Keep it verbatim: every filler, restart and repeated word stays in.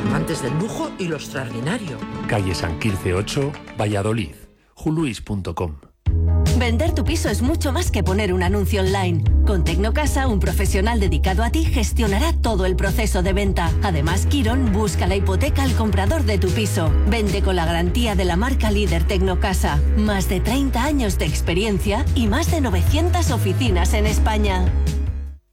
amantes del lujo y lo extraordinario. Calle San Quirce ocho, Valladolid. juluis punto com. Vender tu piso es mucho más que poner un anuncio online. Con Tecnocasa, un profesional dedicado a ti gestionará todo el proceso de venta. Además, Quirón busca la hipoteca al comprador de tu piso. Vende con la garantía de la marca líder Tecnocasa. Más de treinta años de experiencia y más de novecientas oficinas en España.